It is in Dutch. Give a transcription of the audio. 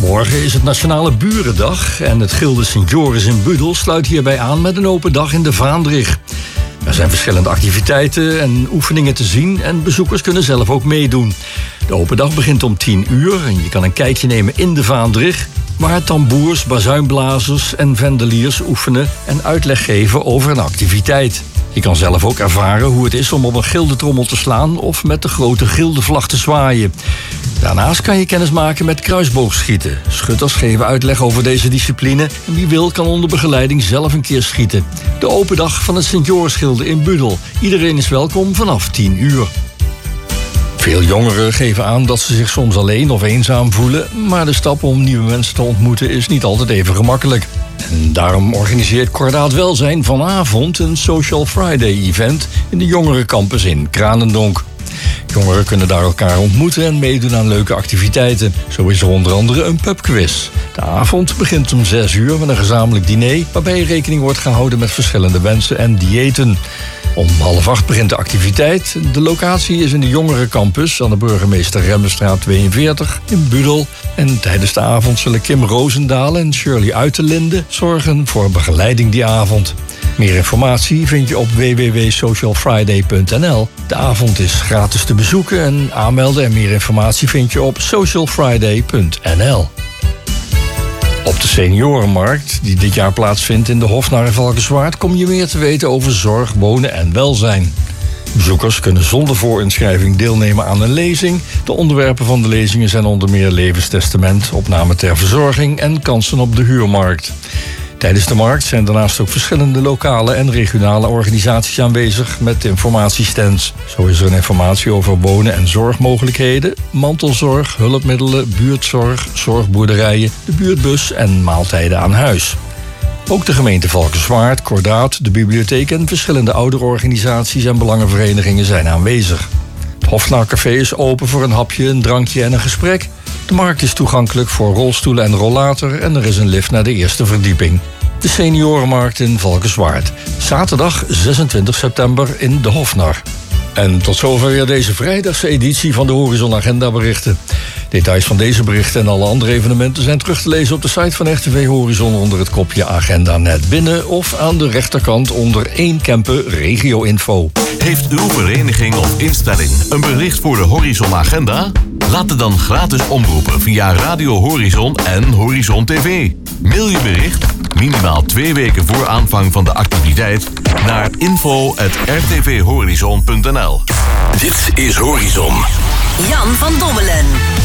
Morgen is het Nationale Burendag en het Gilde Sint Joris in Budel sluit hierbij aan met een open dag in de Vaandrig. Er zijn verschillende activiteiten en oefeningen te zien en bezoekers kunnen zelf ook meedoen. De open dag begint om 10 uur en je kan een kijkje nemen in de Vaandrig, waar tamboers, bazuinblazers en vendeliers oefenen en uitleg geven over een activiteit. Je kan zelf ook ervaren hoe het is om op een gildetrommel te slaan of met de grote gildevlag te zwaaien. Daarnaast kan je kennis maken met kruisboogschieten. Schutters geven uitleg over deze discipline en wie wil kan onder begeleiding zelf een keer schieten. De open dag van het Sint-Jorisgilde in Budel. Iedereen is welkom vanaf 10 uur. Veel jongeren geven aan dat ze zich soms alleen of eenzaam voelen, maar de stap om nieuwe mensen te ontmoeten is niet altijd even gemakkelijk. En daarom organiseert Kordaat Welzijn vanavond een Social Friday-event in de jongerencampus in Kranendonk. Jongeren kunnen daar elkaar ontmoeten en meedoen aan leuke activiteiten. Zo is er onder andere een pubquiz. De avond begint om 6 uur met een gezamenlijk diner, waarbij rekening wordt gehouden met verschillende wensen en diëten. Om 7:30 begint de activiteit. De locatie is in de jongerencampus aan de Burgemeester Remmenstraat 42 in Budel. En tijdens de avond zullen Kim Roosendaal en Shirley Uiterlinde zorgen voor begeleiding die avond. Meer informatie vind je op www.socialfriday.nl. De avond is gratis te bezoeken en aanmelden en meer informatie vind je op socialfriday.nl. Op de seniorenmarkt, die dit jaar plaatsvindt in de Hofnar in Valkenswaard, kom je meer te weten over zorg, wonen en welzijn. Bezoekers kunnen zonder voorinschrijving deelnemen aan een lezing. De onderwerpen van de lezingen zijn onder meer levenstestament, opname ter verzorging en kansen op de huurmarkt. Tijdens de markt zijn daarnaast ook verschillende lokale en regionale organisaties aanwezig met informatiestands. Zo is er een informatie over wonen- en zorgmogelijkheden, mantelzorg, hulpmiddelen, buurtzorg, zorgboerderijen, de buurtbus en maaltijden aan huis. Ook de gemeente Valkenswaard, Kordaat, de bibliotheek en verschillende ouderorganisaties en belangenverenigingen zijn aanwezig. Het Hofnarcafé is open voor een hapje, een drankje en een gesprek. De markt is toegankelijk voor rolstoelen en rollator en er is een lift naar de eerste verdieping. De seniorenmarkt in Valkenswaard. Zaterdag 26 september in de Hofnar. En tot zover weer deze vrijdagse editie van de Horizon Agenda berichten. Details van deze berichten en alle andere evenementen zijn terug te lezen op de site van RTV Horizon onder het kopje Agenda net binnen of aan de rechterkant onder 1 Kempen Regio Info. Heeft uw vereniging of instelling een bericht voor de Horizon Agenda? Laat het dan gratis omroepen via Radio Horizon en Horizon TV. Mail je bericht, minimaal 2 weken voor aanvang van de activiteit, naar info@rtvhorizon.nl. Dit is Horizon. Jan van Dommelen.